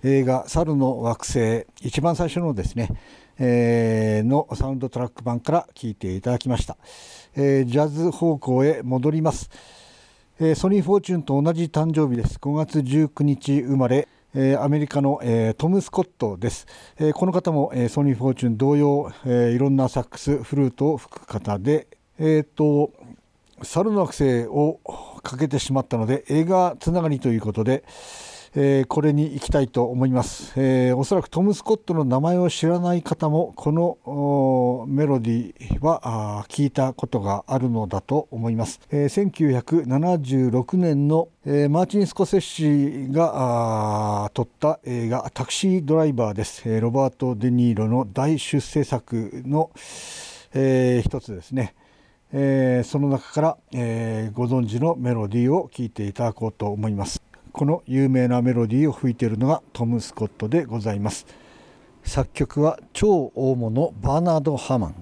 映画猿の惑星一番最初のですね、のサウンドトラック版から聴いていただきました。ジャズ方向へ戻ります。ソニー・フォーチュンと同じ誕生日です。5月19日生まれ、アメリカの、トム・スコットです。この方も、ソニー・フォーチュン同様、いろんなサックスフルートを吹く方で、猿の惑星をかけてしまったので映画つながりということで、これに行きたいと思います。おそらくトム・スコットの名前を知らない方もこのメロディーは聞いたことがあるのだと思います。1976年の、マーチン・スコセッシが撮った映画タクシードライバーです。ロバート・デ・ニーロの大出世作の、一つですね。その中から、ご存知のメロディーを聴いていただこうと思います。この有名なメロディーを吹いているのがトム・スコットでございます。作曲は超大物バーナード・ハーマン。